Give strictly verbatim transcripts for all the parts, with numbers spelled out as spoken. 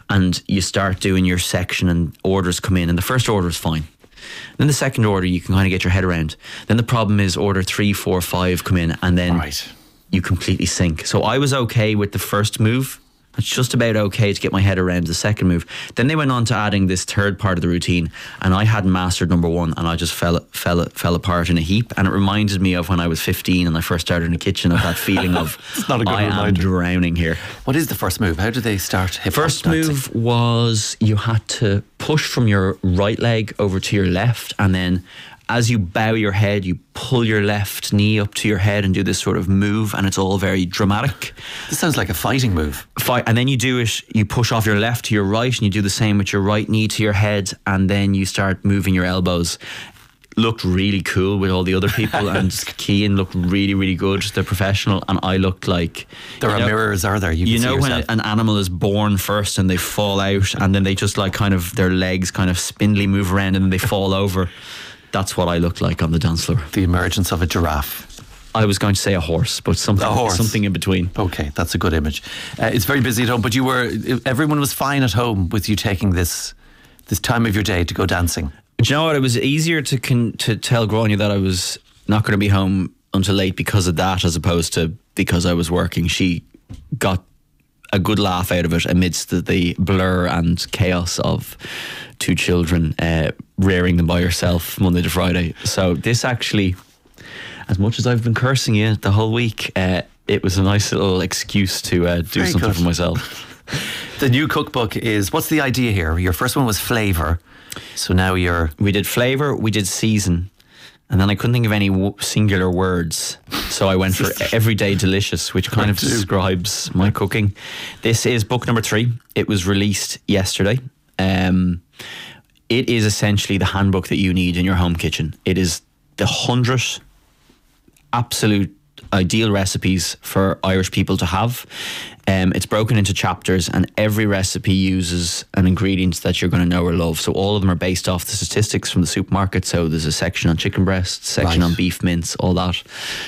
and you start doing your section and orders come in, and the first order is fine. Then the second order you can kind of get your head around. Then the problem is order three, four, five come in, and then right. you completely sink. So I was okay with the first move. It's just about okay to get my head around the second move. Then they went on to adding this third part of the routine, and I hadn't mastered number one, and I just fell fell fell apart in a heap. And it reminded me of when I was fifteen and I first started in the kitchen, of that feeling of it's not a good I reminder. am drowning here. What is the first move? How do they start hip hop First dancing? move was you had to push from your right leg over to your left, and then as you bow your head, you pull your left knee up to your head and do this sort of move, and it's all very dramatic. This sounds like a fighting move. Fight, and then you do it, you push off your left to your right, and you do the same with your right knee to your head, and then you start moving your elbows. Looked really cool with all the other people, and Cian looked really, really good. They're professional, and I looked like... There are know, mirrors, are there? You, you can know see when yourself. an animal is born first and they fall out, and then they just like kind of, their legs kind of spindly move around and then they fall over. That's what I looked like on the dance floor. The emergence of a giraffe. I was going to say a horse, but something, A horse. something in between. Okay, that's a good image. Uh, it's very busy at home, but you were, everyone was fine at home with you taking this this time of your day to go dancing. Do you know what? It was easier to con- to tell Grania that I was not going to be home until late because of that, as opposed to because I was working. She got a good laugh out of it amidst the, the blur and chaos of two children uh, rearing them by herself Monday to Friday. So this actually, as much as I've been cursing you the whole week, uh, it was a nice little excuse to uh, do Very something good. for myself. The new cookbook is, what's the idea here? Your first one was flavour, so now you're... We did flavour, we did season, and then I couldn't think of any w- singular words, so I went for everyday delicious, which kind of Me too. describes my cooking. This is book number three. It was released yesterday. Um, it is essentially the handbook that you need in your home kitchen. It is the hundred absolute ideal recipes for Irish people to have. Um, it's broken into chapters, and every recipe uses an ingredient that you're going to know or love. So all of them are based off the statistics from the supermarket. So there's a section on chicken breasts, section Right. on beef mince, all that.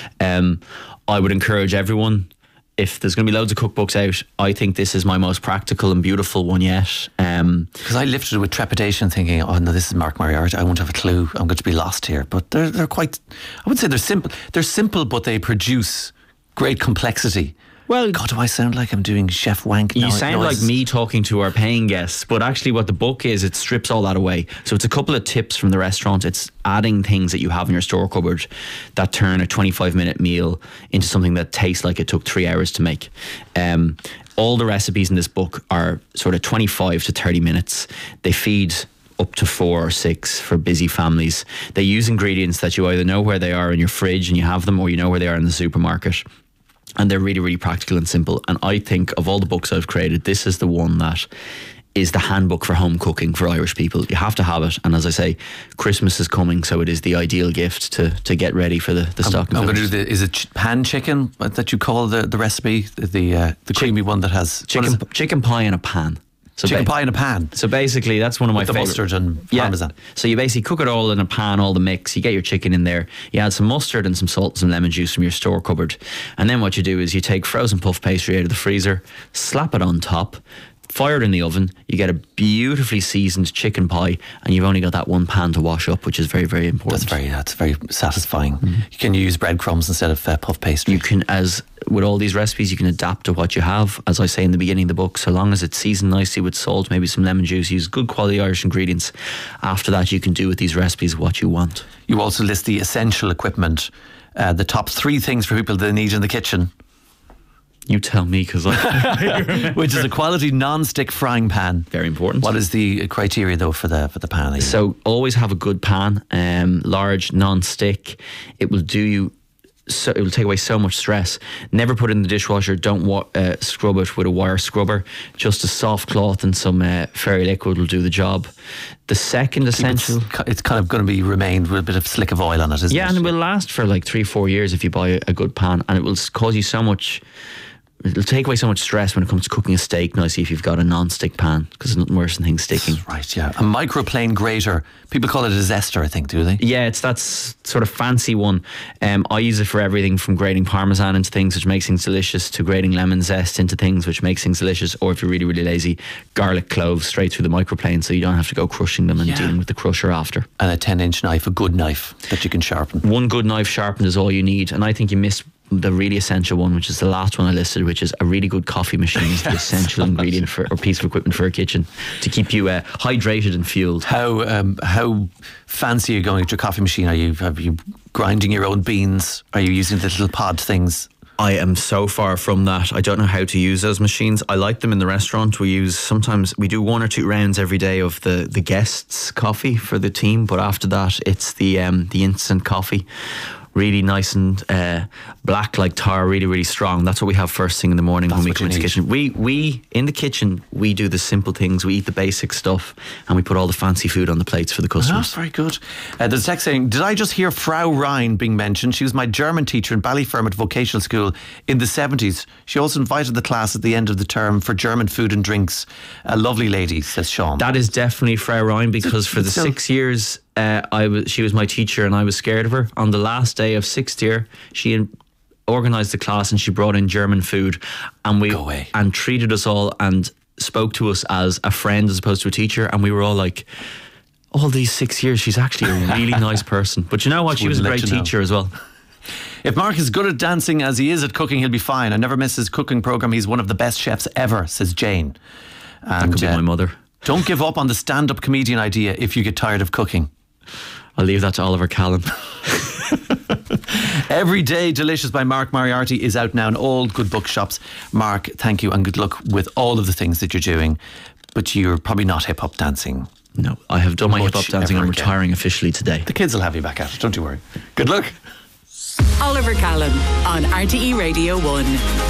Um, I would encourage everyone, if there's going to be loads of cookbooks out, I think this is my most practical and beautiful one yet. Um, Because I lifted it with trepidation, thinking, oh no, this is Mark Moriarty, I won't have a clue, I'm going to be lost here. But they're, they're quite, I wouldn't say they're simple. They're simple, but they produce great complexity. well, God, do I sound like I'm doing chef wank? You no- sound noises? like me talking to our paying guests, but actually what the book is, it strips all that away. So it's a couple of tips from the restaurant. It's adding things that you have in your store cupboard that turn a twenty-five minute meal into something that tastes like it took three hours to make. Um, all the recipes in this book are sort of twenty-five to thirty minutes. They feed up to four or six for busy families. They use ingredients that you either know where they are in your fridge and you have them, or you know where they are in the supermarket. And they're really, really practical and simple. And I think of all the books I've created, this is the one that is the handbook for home cooking for Irish people. You have to have it. And as I say, Christmas is coming, so it is the ideal gift to to get ready for the, the stocking I'm going to do fillers. the, is it ch- pan chicken that you call the, the recipe? The the, uh, the creamy one that has... what is Chicken, it? chicken pie in a pan. So Chicken ba- pie in a pan. So basically, that's one of my With the favorite. mustard and Yeah. parmesan. So you basically cook it all in a pan, all the mix. You get your chicken in there. You add some mustard and some salt and some lemon juice from your store cupboard. And then what you do is you take frozen puff pastry out of the freezer, slap it on top, fire it in the oven. You get a beautifully seasoned chicken pie, and you've only got that one pan to wash up, which is very, very important. That's very, that's very satisfying. You can use breadcrumbs instead of uh, puff pastry. You can, as with all these recipes, you can adapt to what you have. As I say in the beginning of the book, so long as it's seasoned nicely with salt, maybe some lemon juice, use good quality Irish ingredients. After that, you can do with these recipes what you want. You also list the essential equipment, uh, the top three things for people they need in the kitchen, You tell me, because I which is a quality non-stick frying pan. very important. What is the criteria though for the for the pan? So always have a good pan, um, large, non-stick. It will do you. So it will take away so much stress. Never put it in the dishwasher. Don't wa- uh, scrub it with a wire scrubber. Just a soft cloth and some uh, fairy liquid will do the job. The second essential. It's, it's kind of going to be remained with a bit of slick of oil on it, isn't Yeah, it? and it will last for like three, four years if you buy a, a good pan, and it will s- cause you so much it'll take away so much stress when it comes to cooking a steak nicely if you've got a non-stick pan, because there's nothing worse than things sticking. Right, yeah. A microplane grater. People call it a zester, I think, do they? Yeah, it's that s- sort of fancy one. Um, I use it for everything from grating parmesan into things, which makes things delicious, to grating lemon zest into things, which makes things delicious. Or if you're really, really lazy, garlic cloves straight through the microplane, so you don't have to go crushing them and Yeah. dealing with the crusher after. And a ten inch knife, a good knife that you can sharpen. One good knife sharpened is all you need. And I think you missed the really essential one, which is the last one I listed, which is a really good coffee machine is the essential ingredient for, or piece of equipment for a kitchen to keep you uh, hydrated and fueled. How um, how fancy are you going at your coffee machine? Are you Are you grinding your own beans? Are you using the little pod things? I am so far from that. I don't know how to use those machines. I like them in the restaurant. We use, sometimes we do one or two rounds every day of the, the guests' coffee for the team, but after that it's the um, the instant coffee. Really nice and uh, black like tar, really, really strong. That's what we have first thing in the morning. That's when we what come you into the need. kitchen. We, we, in the kitchen, we do the simple things. We eat the basic stuff and we put all the fancy food on the plates for the Oh, customers. very good. Uh, there's a text saying, did I just hear Frau Rhein being mentioned? She was my German teacher in Ballyfermot Vocational School in the seventies. She also invited the class at the end of the term for German food and drinks. A lovely lady, says Sean. That is definitely Frau Ryan, because for the Still- six years uh, I was, she was my teacher and I was scared of her. On the last day of sixth year, she in, organised the class and she brought in German food, and we Go away. and treated us all and spoke to us as a friend as opposed to a teacher, and we were all like, all these six years she's actually a really nice person. But you know what, she was a Wouldn't let great you know. teacher as well. If Mark is good at dancing as he is at cooking, he'll be fine. I never miss his cooking programme. He's one of the best chefs ever, says Jane. That And, could be uh, my mother. Don't give up on the stand-up comedian idea if you get tired of cooking. I'll leave that to Oliver Callan. Every Day Delicious by Mark Moriarty is out now in all good bookshops. Mark, thank you and good luck with all of the things that you're doing. But you're probably not hip-hop dancing. No, I have done my Much hip hop dancing. ever I'm again. retiring officially today. The kids will have you back at it, don't you worry. Good luck. Oliver Callan on R T E Radio one.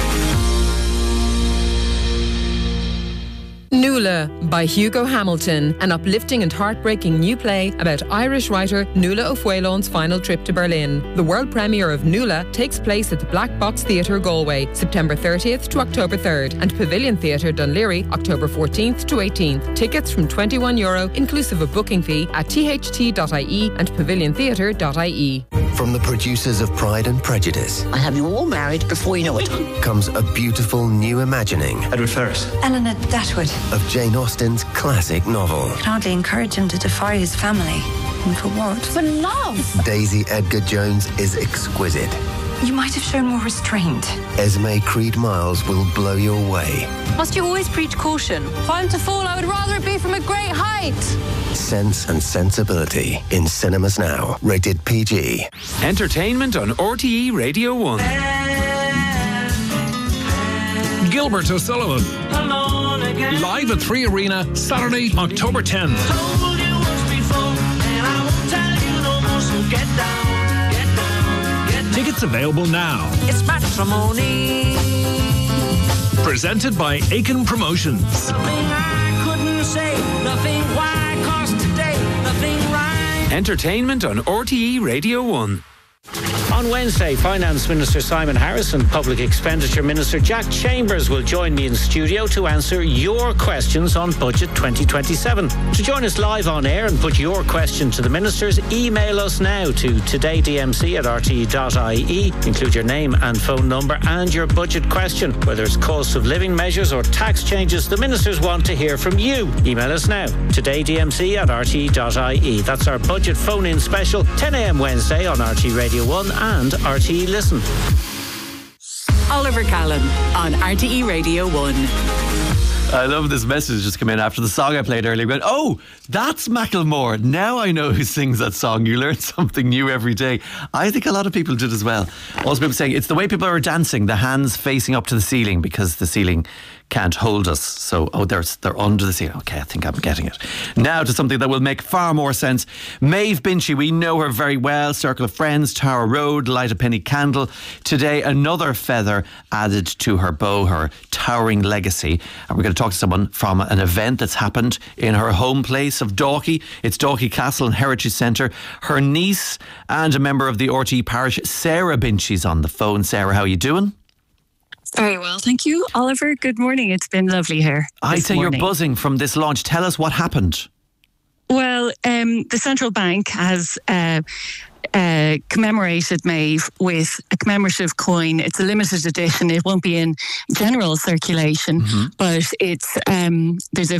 Nuala by Hugo Hamilton, an uplifting and heartbreaking new play about Irish writer Nuala O'Fuelon's final trip to Berlin. The world premiere of Nuala takes place at the Black Box Theatre Galway, September thirtieth to October third, and Pavilion Theatre Dunleary, October fourteenth to eighteenth. Tickets from twenty-one euro, inclusive of booking fee, at t h t dot i e and pavilion theatre dot i e. From the producers of Pride and Prejudice I have you all married before you know it. comes a beautiful new imagining Edward Ferris. Eleanor Datwood. of Jane Austen's classic novel. Can hardly encourage him to defy his family. And for what? For love. Daisy Edgar Jones is exquisite. You might have shown more restraint. Esme Creed Miles will blow you away. Must you always preach caution? If I'm to fall, I would rather it be from a great height. Sense and Sensibility in cinemas now. Rated P G. Entertainment on R T E Radio one. Gilbert O'Sullivan. Live at Three Arena, Saturday, October tenth. Tickets available now. It's matrimony. Presented by Aiken Promotions. Nothing I couldn't say. Nothing why, cause today, nothing right. Entertainment on R T E Radio one. On Wednesday, Finance Minister Simon Harris and Public Expenditure Minister Jack Chambers will join me in studio to answer your questions on Budget twenty twenty-seven. To join us live on air and put your question to the ministers, email us now to todaydmc at r t e dot i e. Include your name and phone number and your budget question. Whether it's cost of living measures or tax changes, the ministers want to hear from you. Email us now, todaydmc at r t e dot i e. That's our budget phone-in special, ten a m Wednesday on R T E Radio one and R T E Listen. Oliver Callan on R T E Radio one. I love this message just come in after the song I played earlier. Going, oh, that's Macklemore. Now I know who sings that song. You learn something new every day. I think a lot of people did as well. Also, people saying it's the way people are dancing, the hands facing up to the ceiling because the ceiling can't hold us. So, oh, they're, they're under the ceiling. Okay, I think I'm getting it. Now to something that will make far more sense. Maeve Binchy, we know her very well. Circle of Friends, Tower Road, Light a Penny Candle. Today, another feather added to her bow, her towering legacy. And we're going to talk to someone from an event that's happened in her home place of Dalkey. It's Dalkey Castle and Heritage Centre. Her niece and a member of the R T E parish, Sarah Binchy's on the phone. Sarah, how are you doing? Very well, thank you. Oliver, good morning. It's been lovely here. I'd say morning. you're buzzing from this launch. Tell us what happened. Well, um, the central bank has uh, uh, commemorated Maeve with a commemorative coin. It's a limited edition. It won't be in general circulation, mm-hmm. but it's um, there's a